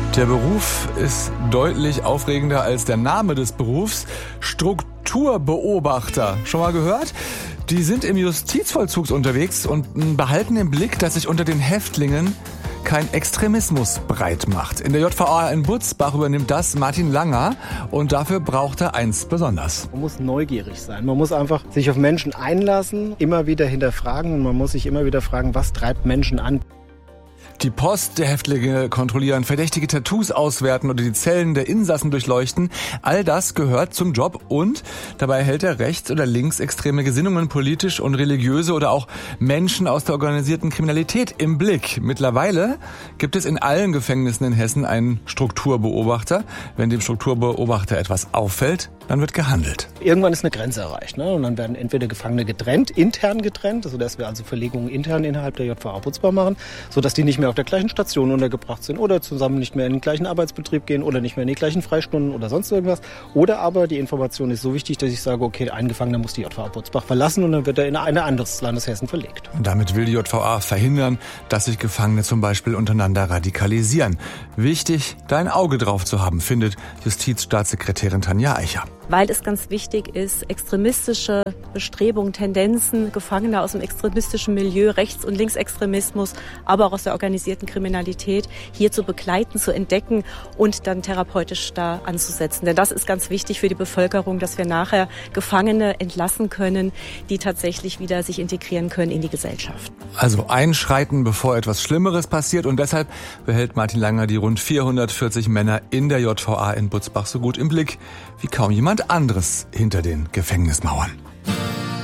Der Beruf ist deutlich aufregender als der Name des Berufs. Strukturbeobachter. Schon mal gehört? Die sind im Justizvollzug unterwegs und behalten im Blick, dass sich unter den Häftlingen kein Extremismus breit macht. In der JVA in Butzbach übernimmt das Martin Langer und dafür braucht er eins besonders. Man muss neugierig sein. Man muss einfach sich auf Menschen einlassen, immer wieder hinterfragen und man muss sich immer wieder fragen, was treibt Menschen an. Die Post der Häftlinge kontrollieren, verdächtige Tattoos auswerten oder die Zellen der Insassen durchleuchten. All das gehört zum Job und dabei hält er rechts- oder linksextreme Gesinnungen, politisch und religiöse oder auch Menschen aus der organisierten Kriminalität im Blick. Mittlerweile gibt es in allen Gefängnissen in Hessen einen Strukturbeobachter. Wenn dem Strukturbeobachter etwas auffällt, dann wird gehandelt. Irgendwann ist eine Grenze erreicht, ne? Und dann werden entweder Gefangene getrennt, intern getrennt, sodass wir also Verlegungen intern innerhalb der JVA Butzbach machen, sodass die nicht mehr auf der gleichen Station untergebracht sind oder zusammen nicht mehr in den gleichen Arbeitsbetrieb gehen oder nicht mehr in die gleichen Freistunden oder sonst irgendwas. Oder aber die Information ist so wichtig, dass ich sage, okay, ein Gefangener muss die JVA Butzbach verlassen und dann wird er in ein anderes Landeshessen verlegt. Und damit will die JVA verhindern, dass sich Gefangene zum Beispiel untereinander radikalisieren. Wichtig, da ein Auge drauf zu haben, findet Justizstaatssekretärin Tanja Eicher. Weil es ganz wichtig ist, extremistische Bestrebungen, Tendenzen, Gefangene aus dem extremistischen Milieu, Rechts- und Linksextremismus, aber auch aus der organisierten Kriminalität hier zu begleiten, zu entdecken und dann therapeutisch da anzusetzen. Denn das ist ganz wichtig für die Bevölkerung, dass wir nachher Gefangene entlassen können, die tatsächlich wieder sich integrieren können in die Gesellschaft. Also einschreiten, bevor etwas Schlimmeres passiert, und deshalb behält Martin Langer die rund 440 Männer in der JVA in Butzbach so gut im Blick wie kaum jemand anderes hinter den Gefängnismauern.